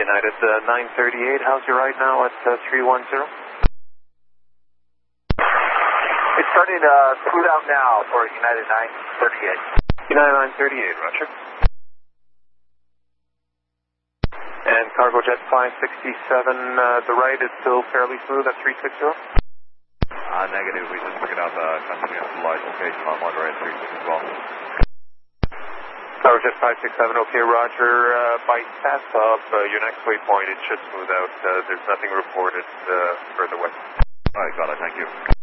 United 938, how's your ride now at 310? It's starting to smooth out now for United 938. United 938, roger. And cargo jet 567, the right is still fairly smooth at 360? Negative, we just figured out the customer light location on Monterey at 36 as well. Cargo jet 567, okay, roger. By SATSUB, your next waypoint, it should smooth out. There's nothing reported further west. Alright, got it, thank you.